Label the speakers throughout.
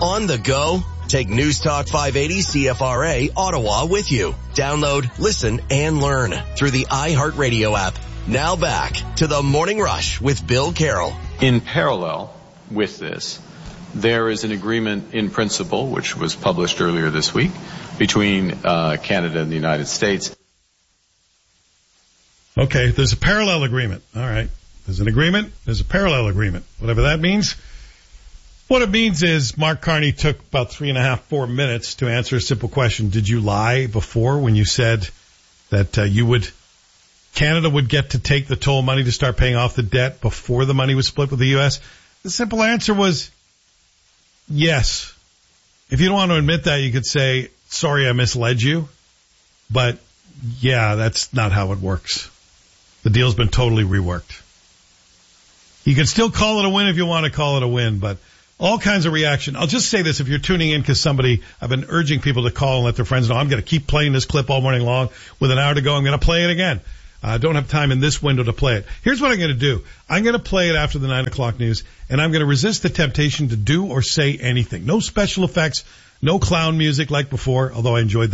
Speaker 1: On the go? Take News Talk 580 CFRA Ottawa with you. Download, listen, and learn through the iHeartRadio app. Now back to the Morning Rush with Bill Carroll.
Speaker 2: In parallel with this, there is an agreement in principle, which was published earlier this week, between Canada and the United States.
Speaker 3: Okay, there's a parallel agreement. All right. There's an agreement. There's a parallel agreement. Whatever that means. What it means is Mark Carney took about 4 minutes to answer a simple question. Did you lie before when you said that Canada would get to take the toll money to start paying off the debt before the money was split with the U.S.? The simple answer was yes. If you don't want to admit that, you could say, sorry, I misled you. But yeah, that's not how it works. The deal's been totally reworked. You can still call it a win if you want to call it a win, but all kinds of reaction. I'll just say this, if you're tuning in because I've been urging people to call and let their friends know, I'm going to keep playing this clip all morning long. With an hour to go, I'm going to play it again. I don't have time in this window to play it. Here's what I'm going to do. I'm going to play it after the 9 o'clock news, and I'm going to resist the temptation to do or say anything. No special effects, no clown music like before, although I enjoyed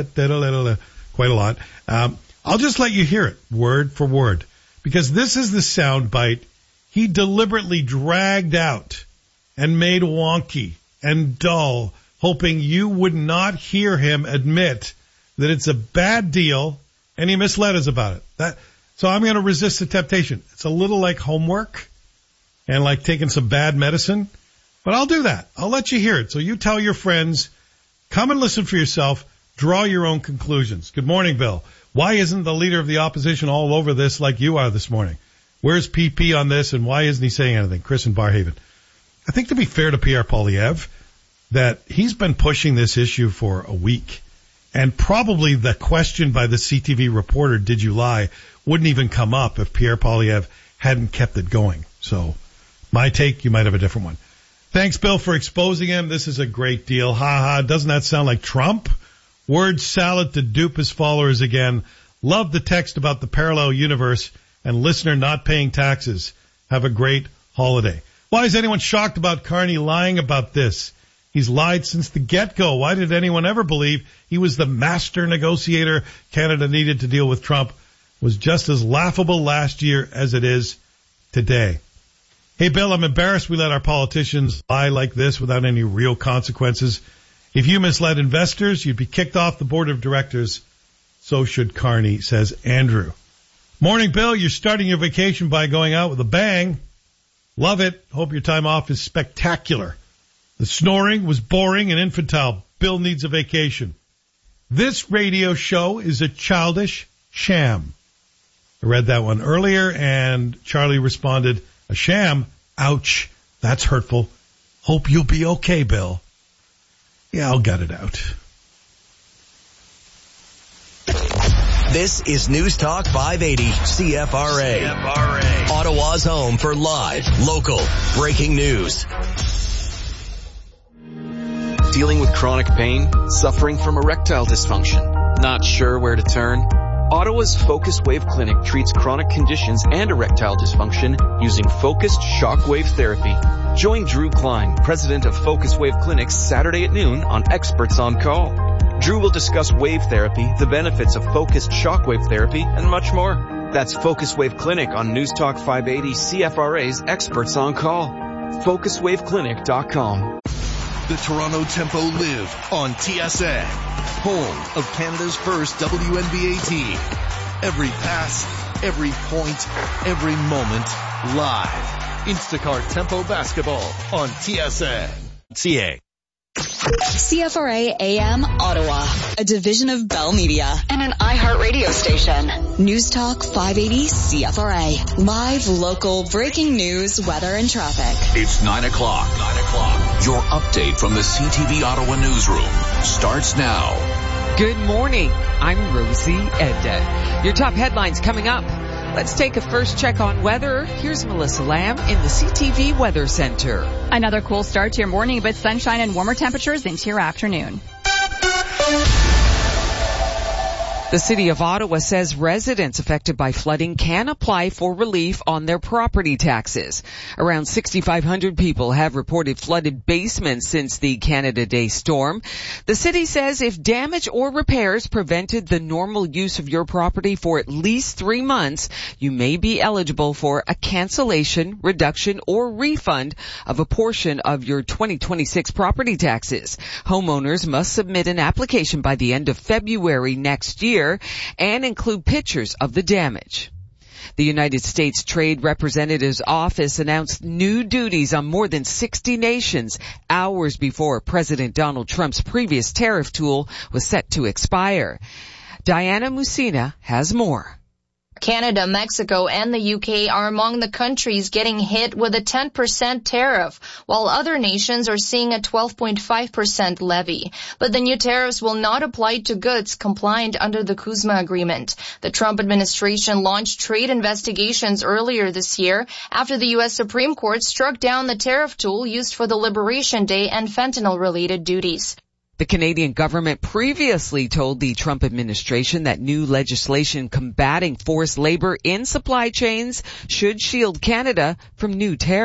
Speaker 3: that quite a lot. I'll just let you hear it word for word, because this is the sound bite he deliberately dragged out and made wonky and dull, hoping you would not hear him admit that it's a bad deal and he misled us about it. So I'm going to resist the temptation. It's a little like homework and like taking some bad medicine, but I'll do that. I'll let you hear it. So you tell your friends, come and listen for yourself, draw your own conclusions. Good morning, Bill. Why isn't the leader of the opposition all over this like you are this morning? Where's PP on this, and why isn't he saying anything? Chris in Barhaven. I think to be fair to Pierre Poilievre, that he's been pushing this issue for a week, and probably the question by the CTV reporter, did you lie, wouldn't even come up if Pierre Poilievre hadn't kept it going. So my take, you might have a different one. Thanks, Bill, for exposing him. This is a great deal. Ha ha. Doesn't that sound like Trump? Word salad to dupe his followers again. Love the text about the parallel universe and listener not paying taxes. Have a great holiday. Why is anyone shocked about Carney lying about this? He's lied since the get-go. Why did anyone ever believe he was the master negotiator Canada needed to deal with Trump? It was just as laughable last year as it is today. Hey, Bill, I'm embarrassed we let our politicians lie like this without any real consequences. If you misled investors, you'd be kicked off the board of directors. So should Carney, says Andrew. Morning, Bill. You're starting your vacation by going out with a bang. Love it. Hope your time off is spectacular. The snoring was boring and infantile. Bill needs a vacation. This radio show is a childish sham. I read that one earlier, and Charlie responded, a sham? Ouch. That's hurtful. Hope you'll be okay, Bill. Yeah, I'll gut it out.
Speaker 1: This is News Talk 580 CFRA. Ottawa's home for live, local, breaking news.
Speaker 4: Dealing with chronic pain, suffering from erectile dysfunction, not sure where to turn? Ottawa's Focus Wave Clinic treats chronic conditions and erectile dysfunction using focused shockwave therapy. Join Drew Klein, president of Focus Wave Clinics, Saturday at noon on Experts on Call. Drew will discuss wave therapy, the benefits of focused shockwave therapy, and much more. That's Focus Wave Clinic on News Talk 580 CFRA's Experts on Call. FocusWaveClinic.com.
Speaker 5: The Toronto Tempo live on TSN, home of Canada's first WNBA team. Every pass, every point, every moment, live. Instacart Tempo Basketball on TSN. CA.
Speaker 6: CFRA AM Ottawa, a division of Bell Media and an iHeartRadio station. News Talk 580 CFRA. Live, local, breaking news, weather, and traffic.
Speaker 7: It's 9 o'clock. Your update from the CTV Ottawa newsroom starts now.
Speaker 8: Good morning. I'm Rosie Edda. Your top headlines coming up. Let's take a first check on weather. Here's Melissa Lamb in the CTV Weather Center.
Speaker 9: Another cool start to your morning, but sunshine and warmer temperatures into your afternoon.
Speaker 8: The city of Ottawa says residents affected by flooding can apply for relief on their property taxes. Around 6,500 people have reported flooded basements since the Canada Day storm. The city says if damage or repairs prevented the normal use of your property for at least 3 months, you may be eligible for a cancellation, reduction, or refund of a portion of your 2026 property taxes. Homeowners must submit an application by the end of February next year and include pictures of the damage. The United States Trade Representative's office announced new duties on more than 60 nations hours before President Donald Trump's previous tariff tool was set to expire. Diana Musina has more.
Speaker 10: Canada, Mexico, and the UK are among the countries getting hit with a 10% tariff, while other nations are seeing a 12.5% levy. But the new tariffs will not apply to goods compliant under the CUSMA agreement. The Trump administration launched trade investigations earlier this year after the U.S. Supreme Court struck down the tariff tool used for the Liberation Day and fentanyl-related duties.
Speaker 8: The Canadian government previously told the Trump administration that new legislation combating forced labor in supply chains should shield Canada from new tariffs.